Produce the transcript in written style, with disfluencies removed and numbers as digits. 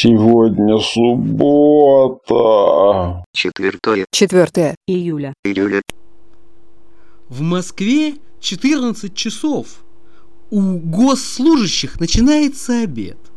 Сегодня суббота. 4 июля. В Москве 14 часов. У госслужащих начинается обед.